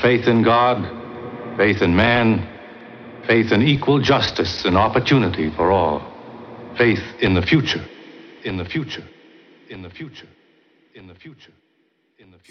faith in God, faith in man, faith in equal justice and opportunity for all, faith in the future, in the future, in the future, in the future.